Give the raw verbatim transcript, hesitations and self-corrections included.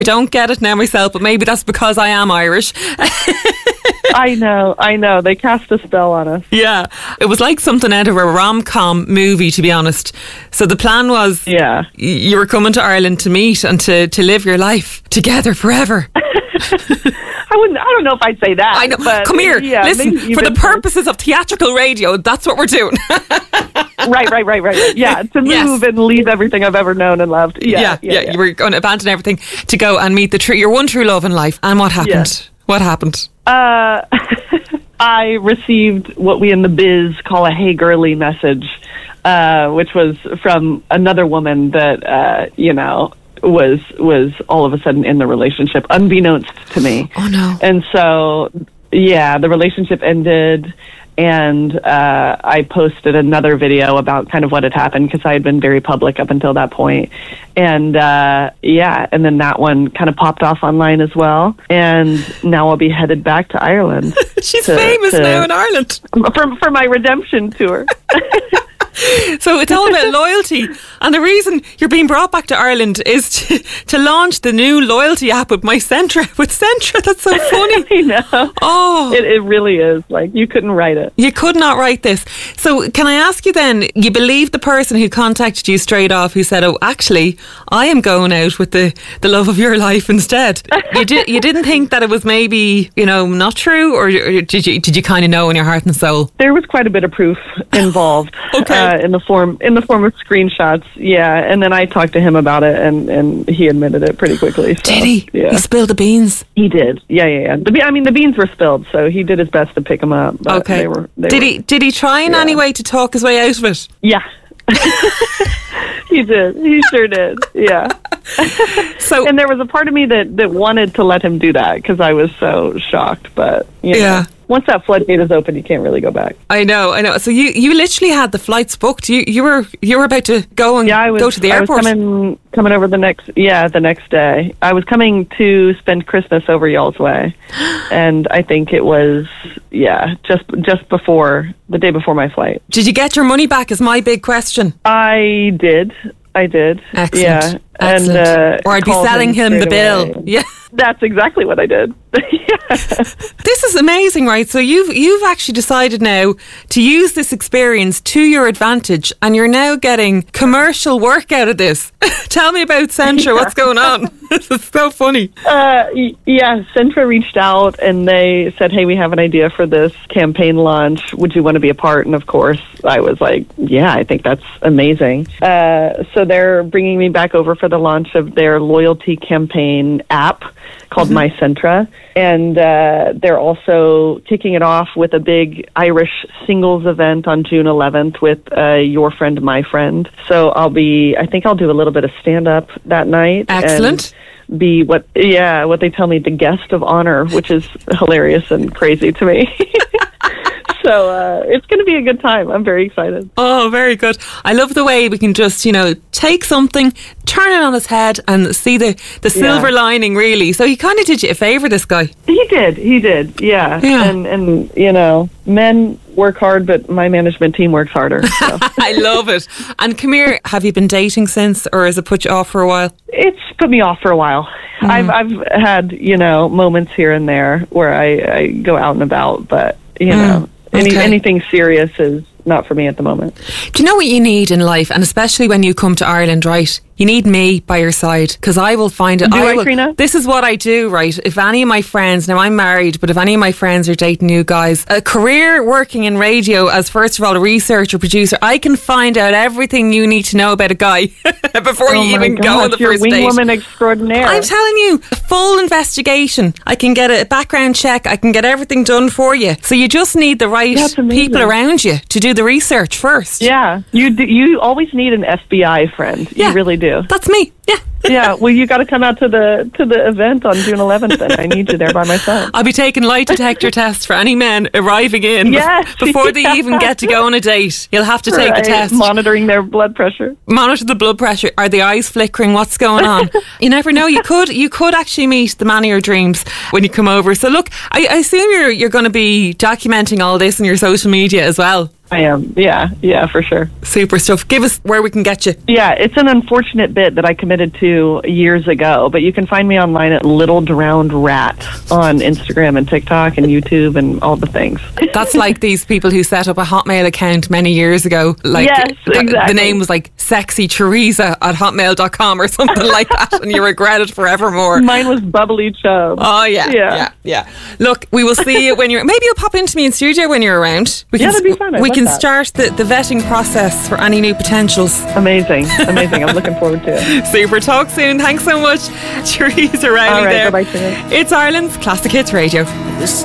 I don't get it now myself, but maybe that's because I am Irish. I know, I know. They cast a spell on us. Yeah. It was like something out of a rom-com movie, to be honest. So the plan was yeah. you were coming to Ireland to meet and to, to live your life together forever. I wouldn't. I don't know if I'd say that. I know. But Come here. Yeah, listen, for the purposes of theatrical radio, that's what we're doing. right, right, right, right. Yeah, to move yes. and leave everything I've ever known and loved. Yeah, yeah, yeah, yeah. yeah. You were going to abandon everything to go and meet the true, your one true love in life. And what happened? Yes. What happened? Uh, I received what we in the biz call a "Hey girly" message, uh, which was from another woman that uh, you know. was was all of a sudden in the relationship, unbeknownst to me. Oh, no. And so, yeah, the relationship ended, and uh, I posted another video about kind of what had happened, because I had been very public up until that point. And, uh, yeah, and then that one kind of popped off online as well. And now I'll be headed back to Ireland. She's to, famous to, now in Ireland. For, for my redemption tour. So it's all about loyalty, and the reason you're being brought back to Ireland is to, to launch the new loyalty app with my Centra. With Centra, that's so funny. I know. Oh, it, it really is. Like, you couldn't write it. You could not write this. So can I ask you then? You believe the person who contacted you straight off, who said, "Oh, actually, I am going out with the, the love of your life instead." You did. You didn't think that it was maybe, you know, not true, or, or did you? Did you kind of know in your heart and soul? There was quite a bit of proof involved. Okay. Uh, in the form in the form of screenshots, yeah, and then I talked to him about it, and, and he admitted it pretty quickly. So, did he? Yeah. He spilled the beans. He did. Yeah, yeah, yeah. The, I mean, the beans were spilled, so he did his best to pick them up. But okay. They were, they did were, he? Did he try in yeah. any way to talk his way out of it? Yeah. He did. He sure did. Yeah. So, and there was a part of me that, that wanted to let him do that, because I was so shocked. But you know, yeah. once that floodgate is open, you can't really go back. I know, I know. So you, you literally had the flights booked. You you were you were about to go and yeah, I was, go to the airport. I was coming coming over the next yeah the next day. I was coming to spend Christmas over y'all's way, and I think it was yeah just just before the day before my flight. Did you get your money back? Is my big question. I did. I did. Excellent. Yeah. Excellent. And, uh, or I'd be selling him, him the bill. Away. Yeah. That's exactly what I did. Yeah. This is amazing, right? So you've you've actually decided now to use this experience to your advantage, and you're now getting commercial work out of this. Tell me about Centra. Yeah. What's going on? This is so funny. Uh, yeah, Centra reached out and they said, "Hey, we have an idea for this campaign launch. Would you want to be a part?" And of course, I was like, "Yeah, I think that's amazing." Uh, so they're bringing me back over for the launch of their loyalty campaign app called mm-hmm. My Centra, and uh, they're also kicking it off with a big Irish singles event on June eleventh with uh, Your Friend, My Friend. So I'll be, I think I'll do a little bit of stand-up that night. Excellent. And be what, yeah, what they tell me, the guest of honor, which is hilarious and crazy to me. So uh, it's going to be a good time. I'm very excited. Oh, very good. I love the way we can just, you know, take something, turn it on its head and see the, the silver yeah. lining, really. So he kind of did you a favour, this guy. He did. He did. Yeah. yeah. And, and, you know, men work hard, but my management team works harder. So. I love it. And come here, have you been dating since, or has it put you off for a while? It's put me off for a while. Mm. I've, I've had, you know, moments here and there where I, I go out and about, but, you mm. know, Any, okay. anything serious is not for me at the moment. Do you know what you need in life? And especially when you come to Ireland, right? You need me by your side, because I will find it. Do I I, will, Trina? This is what I do, right? If any of my friends, now I'm married, but if any of my friends are dating new guys, a career working in radio as, first of all, a researcher, producer, I can find out everything you need to know about a guy before oh you even gosh, go on the you're first wing date. Woman extraordinaire. I'm telling you, a full investigation. I can get a background check. I can get everything done for you. So you just need the right people around you to do the research first. Yeah, you do, you always need an F B I friend. Yeah, you really do. That's me. Yeah. Yeah, well, you got to come out to the to the event on June eleventh, then. I need you there by my side. I'll be taking lie detector tests for any men arriving in yes, before yeah. they even get to go on a date. You'll have to take right. the test. Monitoring their blood pressure. Monitor the blood pressure. Are the eyes flickering? What's going on? You never know. You could you could actually meet the man of your dreams when you come over. So look, I, I assume you're you're going to be documenting all this on your social media as well. I am. Yeah, yeah, for sure. Super stuff. Give us where we can get you. Yeah, it's an unfortunate bit that I committed to years ago, but you can find me online at Little Drowned Rat on Instagram and TikTok and YouTube and all the things. That's like these people who set up a Hotmail account many years ago. Like yes, th- exactly. The name was like Sexy Teresa at hotmail dot com or something like that, and you regret it forevermore. Mine was Bubbly Chub. Oh yeah, yeah, yeah, yeah. Look, we will see you when you're. Maybe you'll pop into me in studio when you're around. We Yeah, can, that'd be fun. I'd We love can that. start the, the vetting process for any new potentials. Amazing, amazing. I'm looking forward to it. Super. Talk soon. Thanks so much, Teresa Rowley. All right, there. bye-bye, Teresa. It's Ireland's Classic Hits Radio.